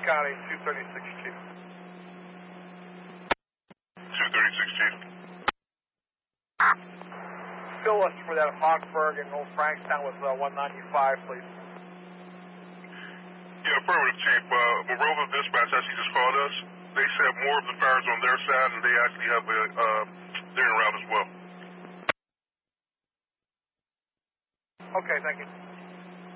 County, 236 Chief. 236 Chief. Fill us for that Hawkburg and Old Frankstown with 195, please. Yeah, affirmative, Chief. Monrovia Dispatch actually just called us. They said more of the fires on their side, and they actually have their route as well. Okay, thank you.